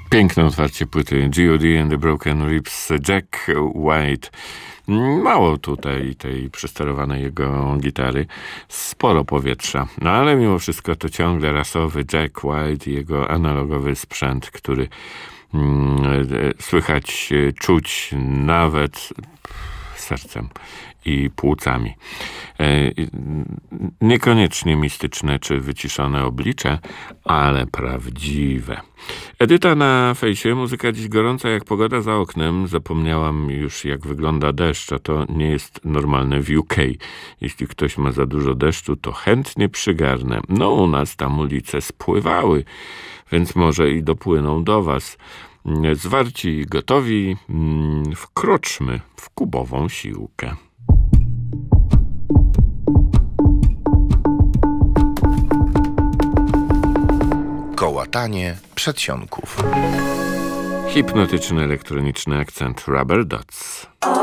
Piękne otwarcie płyty G.O.D. and the Broken Ribs, Jack White. Mało tutaj tej przesterowanej jego gitary, sporo powietrza, no ale mimo wszystko to ciągle rasowy Jack White i jego analogowy sprzęt, który słychać, czuć nawet sercem i płucami. Niekoniecznie mistyczne czy wyciszone oblicze, ale prawdziwe. Edyta na fejsie, muzyka dziś gorąca jak pogoda za oknem. Zapomniałam już, jak wygląda deszcz, a to nie jest normalne w UK. Jeśli ktoś ma za dużo deszczu, to chętnie przygarnę. No u nas tam ulice spływały, więc może i dopłyną do was. Zwarci i gotowi, wkroczmy w kubową siłkę. Kołatanie przedsionków. Hipnotyczny elektroniczny akcent Rubber Dots.